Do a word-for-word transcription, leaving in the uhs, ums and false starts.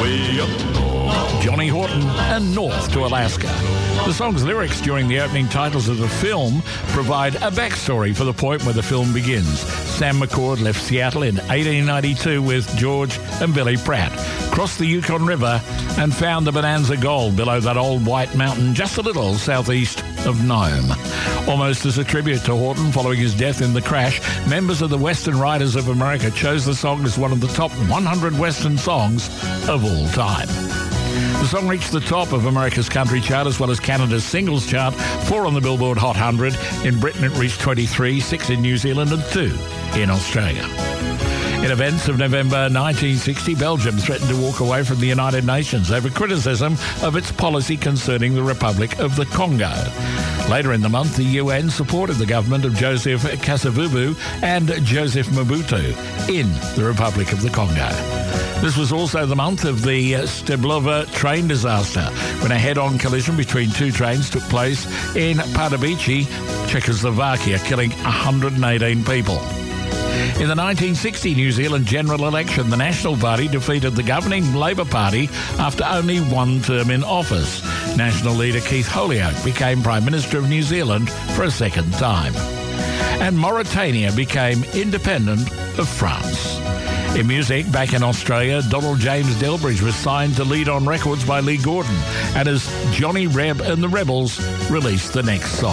way up north. Johnny Horton and North to Alaska. The song's lyrics during the opening titles of the film provide a backstory for the point where the film begins. Sam McCord left Seattle in eighteen ninety-two with George and Billy Pratt, crossed the Yukon River and found the Bonanza Gold below that old white mountain just a little southeast of Nome. Almost as a tribute to Horton following his death in the crash, members of the Western Writers of America chose the song as one of the top one hundred Western songs of all time. The song reached the top of America's country chart as well as Canada's singles chart, four on the Billboard Hot one hundred. In Britain it reached twenty-three, six in New Zealand and two in Australia. In events of November nineteen sixty, Belgium threatened to walk away from the United Nations over criticism of its policy concerning the Republic of the Congo. Later in the month, the U N supported the government of Joseph Kasavubu and Joseph Mobutu in the Republic of the Congo. This was also the month of the Steblovo train disaster, when a head-on collision between two trains took place in Pardubice, Czechoslovakia, killing one hundred eighteen people. In the nineteen sixty New Zealand general election, the National Party defeated the governing Labour Party after only one term in office. National leader Keith Holyoake became Prime Minister of New Zealand for a second time. And Mauritania became independent of France. In music, back in Australia, Donald James Delbridge was signed to Lead On Records by Lee Gordon, and as Johnny Reb and the Rebels released the next song.